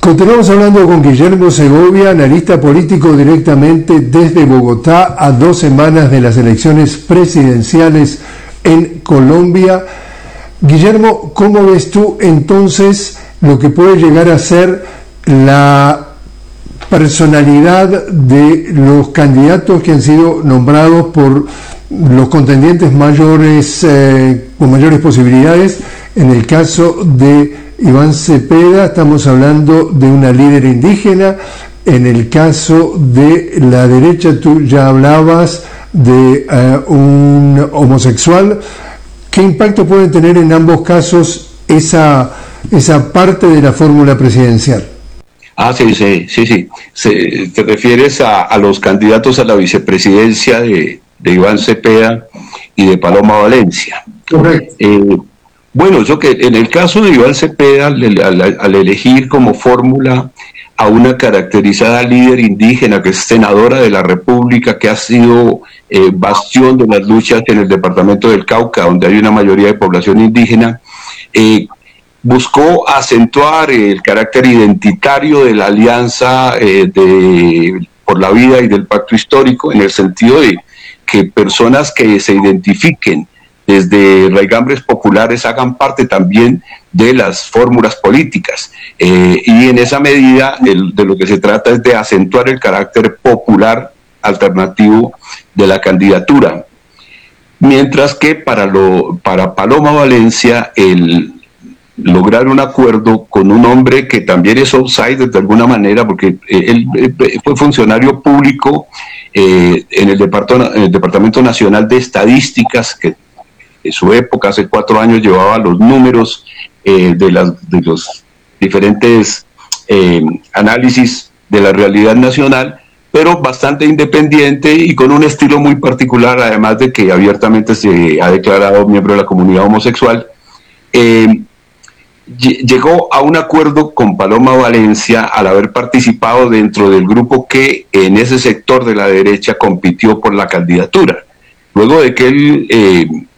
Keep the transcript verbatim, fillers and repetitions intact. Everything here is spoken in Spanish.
Continuamos hablando con Guillermo Segovia, analista político directamente desde Bogotá, a dos semanas de las elecciones presidenciales en Colombia. Guillermo, ¿cómo ves tú entonces lo que puede llegar a ser la personalidad de los candidatos que han sido nombrados por los contendientes mayores, eh, con mayores posibilidades? En el caso de Iván Cepeda, estamos hablando de una líder indígena. En el caso de la derecha, tú ya hablabas de uh, un homosexual. ¿Qué impacto pueden tener en ambos casos esa, esa parte de la fórmula presidencial? Ah, sí, sí, sí, sí. Se, te refieres a, a los candidatos a la vicepresidencia de, de Iván Cepeda y de Paloma Valencia. Correcto. Eh, bueno, yo que en el caso de Iván Cepeda, al, al, al elegir como fórmula a una caracterizada líder indígena que es senadora de la República, que ha sido eh, bastión de las luchas en el departamento del Cauca, donde hay una mayoría de población indígena, eh, buscó acentuar el carácter identitario de la alianza eh, de, por la vida y del pacto histórico, en el sentido de que personas que se identifiquen desde raigambres populares hagan parte también de las fórmulas políticas. Eh, y en esa medida el, de lo que se trata es de acentuar el carácter popular alternativo de la candidatura. Mientras que para, lo, para Paloma Valencia, el lograr un acuerdo con un hombre que también es outsider de alguna manera, porque él, él fue funcionario público eh, en, el en el Departamento Nacional de Estadísticas, que en su época, hace cuatro años, llevaba los números eh, de, las, de los diferentes eh, análisis de la realidad nacional, pero bastante independiente y con un estilo muy particular, además de que abiertamente se ha declarado miembro de la comunidad homosexual. Eh, llegó a un acuerdo con Paloma Valencia al haber participado dentro del grupo que en ese sector de la derecha compitió por la candidatura. Luego de que él eh,